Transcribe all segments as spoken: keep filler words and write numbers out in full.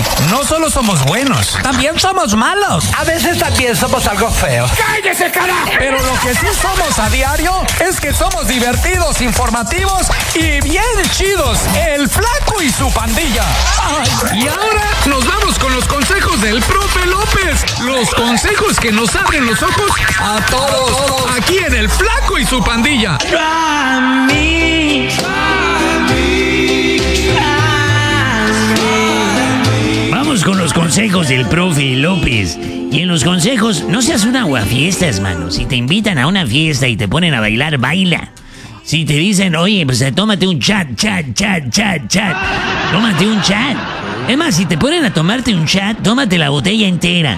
Sí, no solo somos buenos, también somos malos. A veces también somos algo feos. ¡Cállese, carajo! Pero lo que sí somos a diario es que somos divertidos, informativos y bien chidos. El Flaco y su pandilla. Ay, y ahora nos vamos con los consejos del profe López. Los consejos que nos abren los ojos a todos. Aquí en el Flaco y su pandilla. A mí, Vamos con los consejos del profe López. Y en los consejos, no seas un aguafiestas, mano. Si te invitan a una fiesta y te ponen a bailar, baila. Si te dicen, oye, pues tómate un chat, chat, chat, chat, chat. Tómate un chat. Es más, si te ponen a tomarte un chat, tómate la botella entera.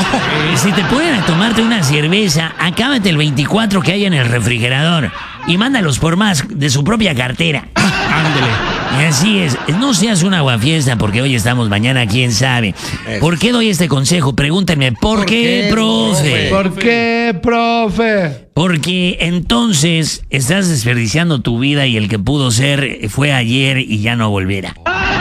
Si te ponen a tomarte una cerveza, acábate el veinticuatro que hay en el refrigerador y mándalos por más de su propia cartera. Ándele. Y así es, no seas un aguafiesta porque hoy estamos, mañana quién sabe. ¿Por qué doy este consejo? Pregúntenme, ¿por, ¿Por qué, qué, profe? ¿Por qué, profe? Porque entonces estás desperdiciando tu vida y el que pudo ser fue ayer y ya no volverá.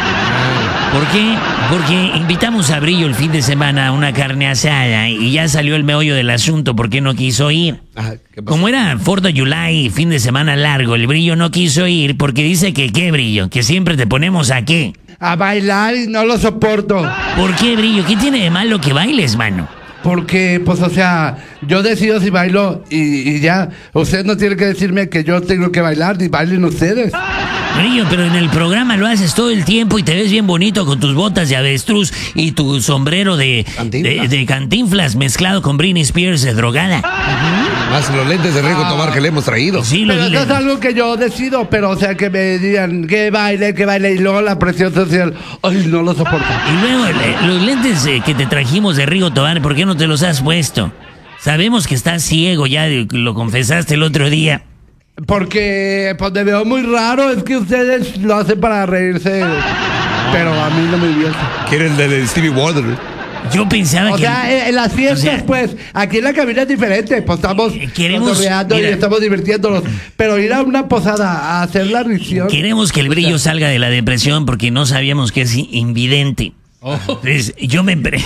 ¿Por qué? Porque invitamos a Brillo el fin de semana a una carne asada y ya salió el meollo del asunto porque no quiso ir. Ah, Como era Fourth of July, fin de semana largo, el Brillo no quiso ir porque dice que ¿qué, Brillo? Que siempre te ponemos ¿a qué? A bailar y no lo soporto. ¿Por qué, Brillo? ¿Qué tiene de malo que bailes, mano? Porque, pues, o sea, yo decido si bailo y, y ya. Usted no tiene que decirme que yo tengo que bailar, ni bailen ustedes. Brillo, pero en el programa lo haces todo el tiempo y te ves bien bonito con tus botas de avestruz y tu sombrero de cantinflas, de, de cantinflas mezclado con Britney Spears de drogada. Uh-huh. Más los lentes de Rigo Tobar que le hemos traído. Sí, pero lo, eso es algo que yo decido, pero o sea, que me digan que baile, que baile, y luego la presión social, ay, no lo soporto. Y luego le, los lentes eh, que te trajimos de Rigo Tobar, ¿por qué no te los has puesto? Sabemos que estás ciego, ya lo confesaste el otro día. Porque pues me veo muy raro, es que ustedes lo hacen para reírse, pero a mí no me divierte. Quieren el de Stevie Wonder. Yo pensaba o que... O sea, en las fiestas, o sea, pues, aquí en la cabina es diferente, pues estamos cotorreando y estamos divirtiéndonos, pero ir a una posada a hacer la risión... Queremos que el Brillo salga de la depresión porque no sabíamos que es invidente. Oh. Entonces, yo me... Pre...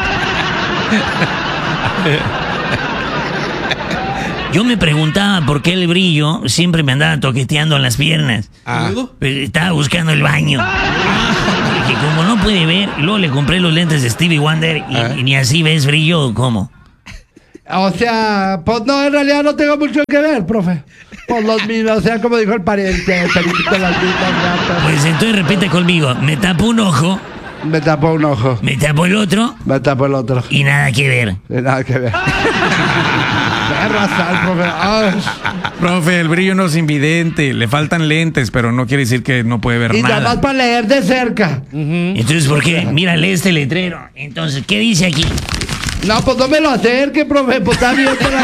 Yo me preguntaba por qué el Brillo siempre me andaba toqueteando en las piernas. Ah. Pero estaba buscando el baño. Y como no puede ver, luego le compré los lentes de Stevie Wonder y, ah. y ni así ves, Brillo, ¿cómo? O sea, pues no, en realidad no tengo mucho que ver, profe. Por los mismos, o sea, como dijo el pariente, el periquito de las mismas gatas. Pues entonces repite conmigo, me tapo un ojo. Me tapo un ojo. Me tapo el otro. Me tapo el otro. Y nada que ver. Y nada que ver. Razal, profe. Ay. Profe, el Brillo no es invidente, le faltan lentes, pero no quiere decir que no puede ver y nada. Y nada más para leer de cerca. Uh-huh. Entonces, ¿por qué? Mírale este letrero. Entonces, ¿qué dice aquí? No, pues no me lo acerque, profe, pues está bien por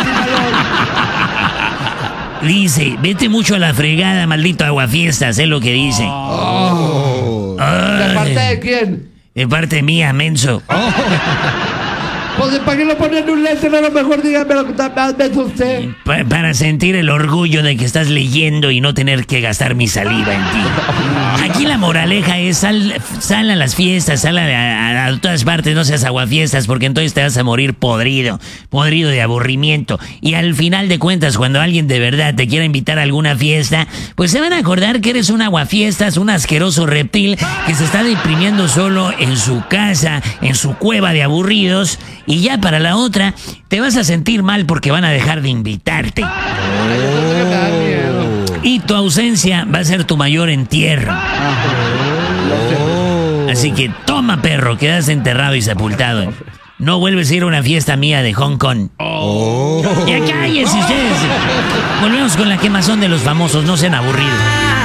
Dice, vete mucho a la fregada, maldito aguafiestas, es lo que dice. Oh. Oh. ¿De parte de quién? De parte mía, menso. Oh. Pues, ¿para qué lo ponen en un lente? No, a lo mejor dígame lo que está pensando usted. Pa- para sentir el orgullo de que estás leyendo y no tener que gastar mi saliva en ti. Aquí la moraleja es sal, sal a las fiestas, sal a, a, a todas partes, no seas aguafiestas, porque entonces te vas a morir podrido, podrido de aburrimiento. Y al final de cuentas, cuando alguien de verdad te quiera invitar a alguna fiesta, pues se van a acordar que eres un aguafiestas, un asqueroso reptil que se está deprimiendo solo en su casa, en su cueva de aburridos. Y ya para la otra, te vas a sentir mal porque van a dejar de invitarte. Oh. Y tu ausencia va a ser tu mayor entierro. Oh. Así que toma, perro, quedas enterrado y sepultado. No vuelves a ir a una fiesta mía de Hong Kong. Oh. Ya cállense ustedes. Volvemos con la quemazón de los famosos, no sean aburridos.